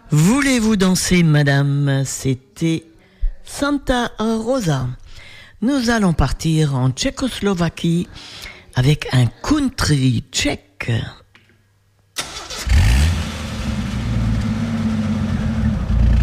Voulez-vous danser, madame? C'était Santa Rosa. Nous allons partir en Tchécoslovaquie avec un country tchèque